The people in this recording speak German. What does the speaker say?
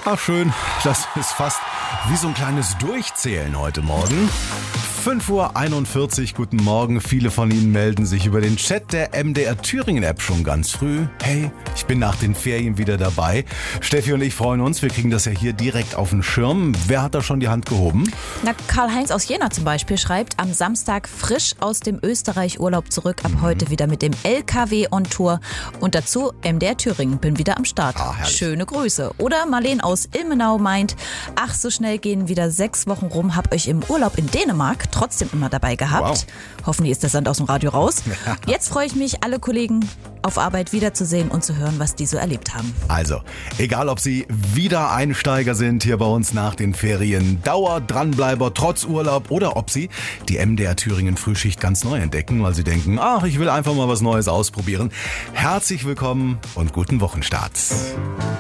Ach schön, das ist fast wie so ein kleines Durchzählen heute Morgen. 5:41 Uhr, guten Morgen. Viele von Ihnen melden sich über den Chat der MDR Thüringen App schon ganz früh. Hey, ich bin nach den Ferien wieder dabei. Steffi und ich freuen uns, wir kriegen das ja hier direkt auf den Schirm. Wer hat da schon die Hand gehoben? Na, Karl-Heinz aus Jena zum Beispiel schreibt, am Samstag frisch aus dem Österreich-Urlaub zurück, ab heute wieder mit dem LKW on Tour und dazu MDR Thüringen, bin wieder am Start. Schöne Grüße. Oder Marleen aus Ilmenau meint, ach, so schnell gehen wieder 6 Wochen rum, hab euch im Urlaub in Dänemark trotzdem immer dabei gehabt. Wow. Hoffentlich ist der Sand aus dem Radio raus. Jetzt freue ich mich, alle Kollegen auf Arbeit wiederzusehen und zu hören, was die so erlebt haben. Also, egal ob Sie Wiedereinsteiger sind hier bei uns nach den Ferien, Dauer-Dranbleiber trotz Urlaub oder ob Sie die MDR Thüringen Frühschicht ganz neu entdecken, weil Sie denken, ach, ich will einfach mal was Neues ausprobieren. Herzlich willkommen und guten Wochenstart.